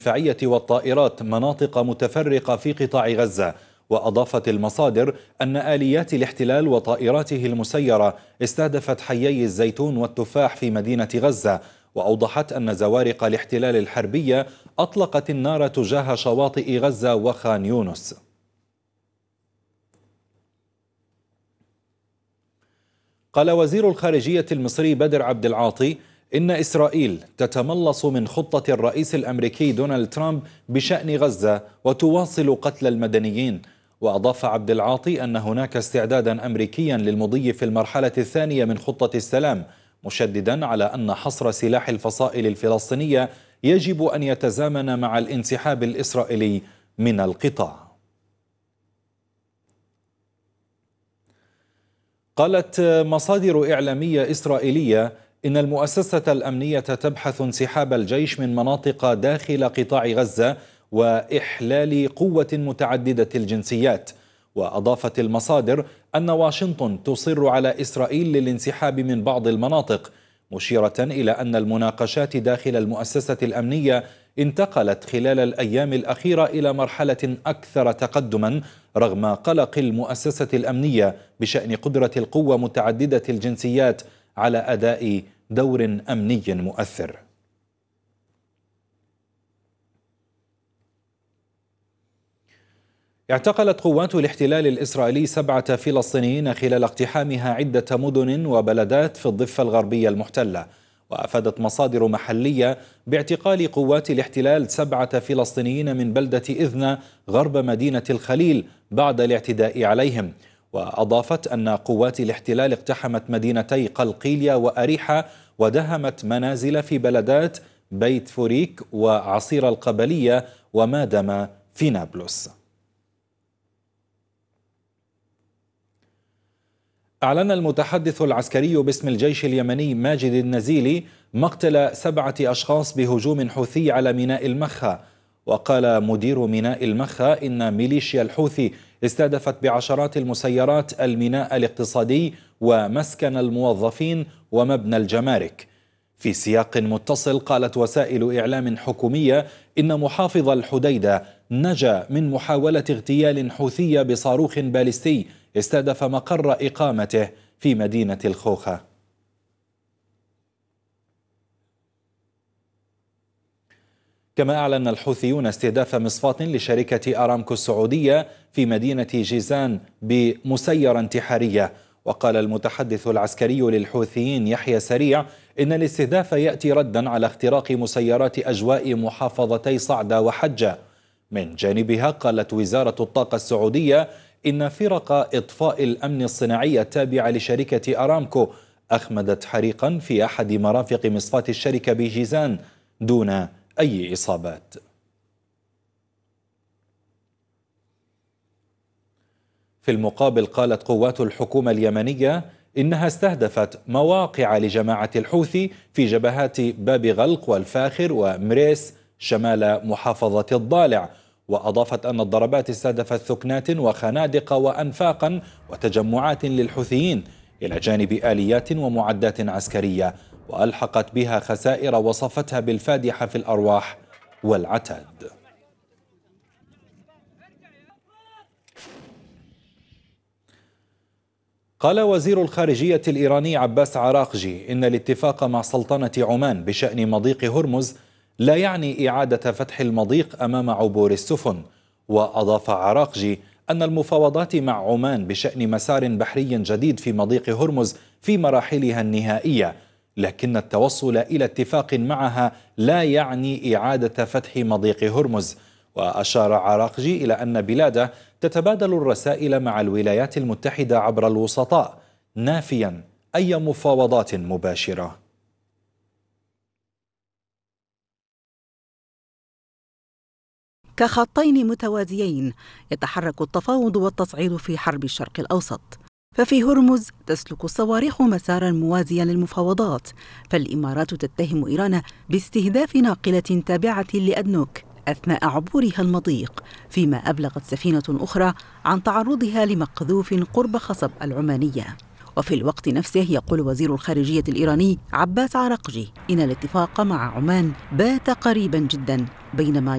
المدفعية والطائرات مناطق متفرقة في قطاع غزة. وأضافت المصادر أن آليات الاحتلال وطائراته المسيرة استهدفت حيي الزيتون والتفاح في مدينة غزة. وأوضحت أن زوارق الاحتلال الحربية أطلقت النار تجاه شواطئ غزة وخان يونس. قال وزير الخارجية المصري بدر عبد العاطي إن إسرائيل تتملص من خطة الرئيس الأمريكي دونالد ترامب بشأن غزة وتواصل قتل المدنيين. وأضاف عبد العاطي أن هناك استعدادا أمريكيا للمضي في المرحلة الثانية من خطة السلام، مشددا على أن حصر سلاح الفصائل الفلسطينية يجب أن يتزامن مع الانسحاب الإسرائيلي من القطاع. قالت مصادر إعلامية إسرائيلية إن المؤسسة الأمنية تبحث انسحاب الجيش من مناطق داخل قطاع غزة وإحلال قوة متعددة الجنسيات. وأضافت المصادر أن واشنطن تصر على إسرائيل للانسحاب من بعض المناطق، مشيرة إلى أن المناقشات داخل المؤسسة الأمنية انتقلت خلال الأيام الأخيرة إلى مرحلة أكثر تقدما رغم قلق المؤسسة الأمنية بشأن قدرة القوة متعددة الجنسيات على أداء دور أمني مؤثر. اعتقلت قوات الاحتلال الإسرائيلي 7 فلسطينيين خلال اقتحامها عدة مدن وبلدات في الضفة الغربية المحتلة. وأفادت مصادر محلية باعتقال قوات الاحتلال 7 فلسطينيين من بلدة إذنة غرب مدينة الخليل بعد الاعتداء عليهم. وأضافت أن قوات الاحتلال اقتحمت مدينتي قلقيلية وأريحة ودهمت منازل في بلدات بيت فوريك وعصير القبلية ومادم في نابلس. أعلن المتحدث العسكري باسم الجيش اليمني ماجد النزيلي مقتل 7 أشخاص بهجوم حوثي على ميناء المخا. وقال مدير ميناء المخا إن ميليشيا الحوثي استهدفت بعشرات المسيرات الميناء الاقتصادي ومسكن الموظفين ومبنى الجمارك. في سياق متصل قالت وسائل إعلام حكومية إن محافظ الحديدة نجا من محاولة اغتيال حوثية بصاروخ باليستي استهدف مقر إقامته في مدينة الخوخة. كما أعلن الحوثيون استهداف مصفاة لشركة أرامكو السعودية في مدينة جيزان بمسيرة انتحارية. وقال المتحدث العسكري للحوثيين يحيى سريع إن الاستهداف يأتي ردا على اختراق مسيرات أجواء محافظتي صعدة وحجة. من جانبها قالت وزارة الطاقة السعودية إن فرق إطفاء الأمن الصناعي التابعة لشركة أرامكو أخمدت حريقا في أحد مرافق مصفاة الشركة بجيزان دون أي إصابات. في المقابل قالت قوات الحكومة اليمنية إنها استهدفت مواقع لجماعة الحوثي في جبهات باب غلق والفاخر ومريس شمال محافظة الضالع. وأضافت أن الضربات استهدفت ثكنات وخنادق وأنفاقا وتجمعات للحوثيين إلى جانب آليات ومعدات عسكرية، وألحقت بها خسائر وصفتها بالفادحة في الأرواح والعتاد. قال وزير الخارجية الإيراني عباس عراقجي إن الاتفاق مع سلطنة عمان بشأن مضيق هرمز لا يعني إعادة فتح المضيق أمام عبور السفن. وأضاف عراقجي أن المفاوضات مع عمان بشأن مسار بحري جديد في مضيق هرمز في مراحلها النهائية، لكن التوصل إلى اتفاق معها لا يعني إعادة فتح مضيق هرمز. وأشار عراقجي إلى أن بلاده تتبادل الرسائل مع الولايات المتحدة عبر الوسطاء، نافيا أي مفاوضات مباشرة. كخطين متوازيين يتحرك التفاوض والتصعيد في حرب الشرق الأوسط. ففي هرمز تسلك الصواريخ مسارا موازيا للمفاوضات، فالإمارات تتهم إيران باستهداف ناقلة تابعة لأدنوك أثناء عبورها المضيق، فيما أبلغت سفينة أخرى عن تعرضها لمقذوف قرب خصب العمانية. وفي الوقت نفسه يقول وزير الخارجية الإيراني عباس عراقجي إن الاتفاق مع عمان بات قريبا جدا، بينما